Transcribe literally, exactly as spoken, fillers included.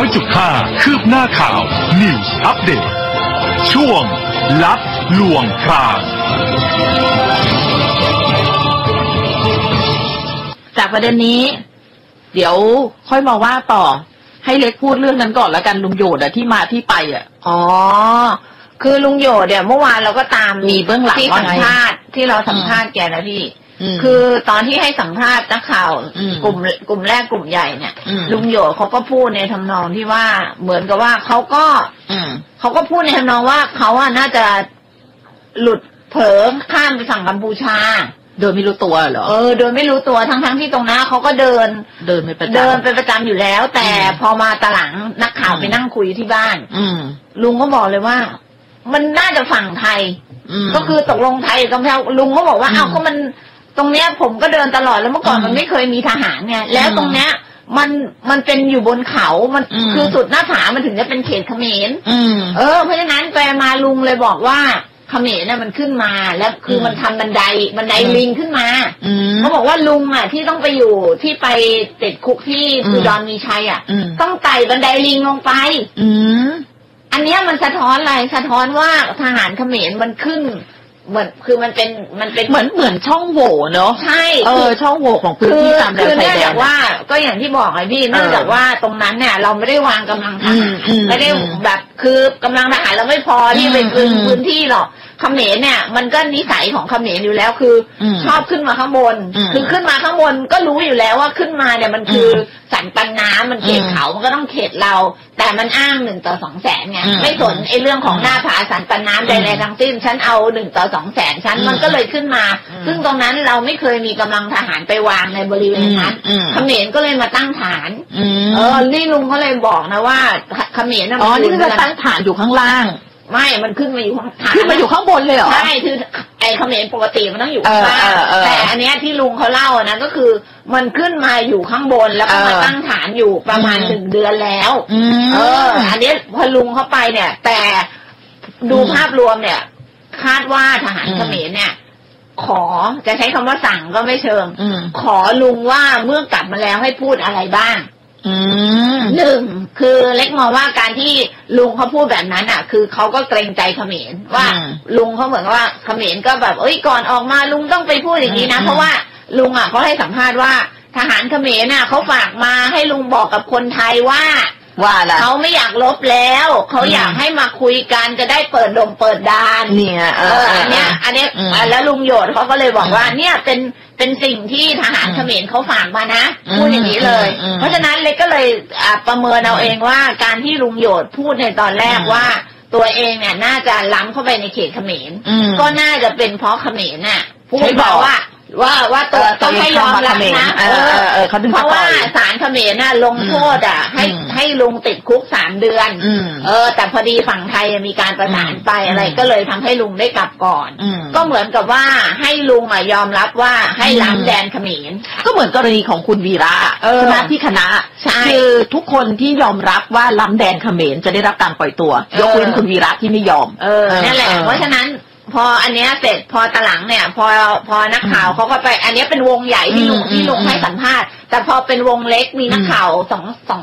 อยจุดห้า คืบหน้าข่าว News Update ช่วงลับลวงพรางจากประเด็นนี้เดี๋ยวค่อยมาว่าต่อให้เล็กพูดเรื่องนั้นก่อนแล้วกันลุงโยดอะที่มาที่ไปอะอ๋อคือลุงโยดเนี่ยเมื่อวานเราก็ตามมีเบื้องหลังที่สัมภาษณ์ที่เราสัมภาษณ์แกนะพี่คือตอนที่ให้สัมภาษณ์นักข่าวกลุ่มกลุ่มแรกกลุ่มใหญ่เนี่ยลุงโยดเขาก็พูดในทำนองที่ว่าเหมือนกับว่าเขาก็เขาก็พูดในทำนองว่าเขาอะน่าจะหลุดเผลอข้ามไปฝั่งกัมพูชาโดยไม่รู้ตัวเหรอเออโดยไม่รู้ตัวทั้งทั้งที่ตรงนั้นเขาก็เดินเดินไปประจำเดินไปประจำอยู่แล้วแต่พอมาตะหลังนักข่าวไปนั่งคุยที่บ้านลุงก็บอกเลยว่ามันน่าจะฝั่งไทยก็คือตกลงไทยกัมพูชาลุงก็บอกว่าเอ้าก็มันตรงเนี้ยผมก็เดินตลอดแล้วเมื่อก่อนมันไม่เคยมีทหารไงแล้วตรงเนี้ยมันมันเป็นอยู่บนเขามันคือสุดหน้าผามันถึงจะเป็นเขตเขมรเออเพราะฉะนั้นไปมาลุงเลยบอกว่าเขมรน่ะมันขึ้นมาแล้วคือมันทำบันไดบันไดลิงขึ้นมาเขาบอกว่าลุงอ่ะที่ต้องไปอยู่ที่ไปติดคุกที่อุดรมีชัยอ่ะต้องไต่บันไดลิงลงไปอันเนี้ยมันสะท้อนอะไรสะท้อนว่าทหารเขมรมันขึ้นเหมือนคือมันเป็นมันเป็นเหมือนเหมือนช่องโหว่เนาะใช่เออช่องโหว่ของพื้นที่ตามแนวชายแดนคือเนื่องจากว่าก็อย่างที่บอกไงพี่เนื่องจากว่าตรงนั้นเนี่ยเราไม่ได้วางกำลังทหารไม่ได้แบบคือกำลังทหารเราไม่พอที่ไปพื้นพื้นที่หรอกเขมรเนี่ยมันก็นิสัยของเขมรอยู่แล้วคือชอบขึ้นมาข้างบนคือขึ้นมาข้างบนก็รู้อยู่แล้วว่าขึ้นมาเนี่ยมันคือสันปันน้ำมันเขตเขามันก็ต้องเขตเราแต่มันอ้างหนึ่งต่อสองแสนไงไม่สนไอ้เรื่องของหน้าผาสันปันน้ำใดๆทั้งสิ้นฉันเอาหนึ่งต่อสองแสนฉันมันก็เลยขึ้นมาซึ่งตรงนั้นเราไม่เคยมีกำลังทหารไปวางในบริเวณนั้นเขมรก็เลยมาตั้งฐานเออนี่ลุงเขาเลยบอกนะว่าเขมรอ๋อนี่คือตั้งฐานอยู่ข้างล่างไม่มันขึ้นมาอยู่ข้างฐานขึ้นมาอยู่ข้างบนเลยเหรอใช่คือไอ้เขมรปกติมันต้องอยู่ข้างล่างแต่อันเนี้ยที่ลุงเขาเล่านะก็คือมันขึ้นมาอยู่ข้างบนแล้วก็มาตั้งฐานอยู่ประมาณหนึ่งเดือนแล้วเอออันนี้พอลุงเข้าไปเนี่ยแต่ดูภาพรวมเนี่ยคาดว่าทหารเขมรเนี่ยขอจะใช้คำว่าสั่งก็ไม่เชิงขอลุงว่าเมื่อกลับมาแล้วให้พูดอะไรบ้างหนึ่งคือเล็กมองว่าการที่ลุงเขาพูดแบบนั้นอ่ะคือเขาก็เกรงใจเขมรว่าลุงเขาเหมือนว่าเขมรก็แบบเอ้ยก่อนออกมาลุงต้องไปพูดอย่างนี้นะเพราะว่าลุงอ่ะเขาให้สัมภาษณ์ว่าทหารเขมรน่ะเขาฝากมาให้ลุงบอกกับคนไทยว่าว่าอะไรเขาไม่อยากลบแล้วเขาอยากให้มาคุยกันจะได้เปิดดงเปิดดานเนี่ยเอออันเนี้ยอันเนี้ยแล้วลุงโยดเขาก็เลยบอกว่าเนี่ยเป็นเป็นสิ่งที่ทหารเขมรเขาฝากมานะพูดอย่างนี้เลยเพราะฉะนั้นเล็กก็เลยประเมินเอาเองว่าการที่ลุงโยดพูดในตอนแรกว่าตัวเองเนี่ยน่าจะล้ำเข้าไปในเขตเขมรก็น่าจะเป็นเพราะเขมรน่ะพูดบอกว่าว่าว่าตัวต้องให้ยอมรับนะเออเออเพราะว่าศาลเขมรน่ะลงโทษอ่ะให้ให้ลุงติดคุกสามเดือนเออแต่พอดีฝั่งไทยมีการประสานไปอะไรก็เลยทำให้ลุงได้กลับก่อนก็เหมือนกับว่าให้ลุงอ่ะยอมรับว่าให้ล้ำแดนเขมรก็เหมือนกรณีของคุณวีระใช่ไหมที่คณะคือทุกคนที่ยอมรับว่าล้ำแดนเขมรจะได้รับการปล่อยตัวยกเว้นคุณวีระที่ไม่ยอมเออนั่นแหละเพราะฉะนั้นพออันเนี้ยเสร็จพอตะหลังเนี่ยพอพอนักข่าวเขาก็ไปอันนี้เป็นวงใหญ่ที่ลุงที่ลุงให้สัมภาษณ์แต่พอเป็นวงเล็กมีนักข่าวสองสอง